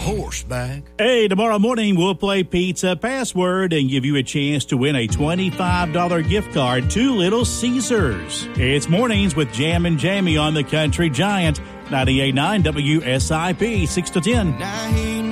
horseback. Hey, tomorrow morning we'll play Pizza Password and give you a chance to win a $25 gift card to Little Caesars. It's Mornings with Jam and Jamie on the Country Giant, 98.9 WSIP, 6 to 10.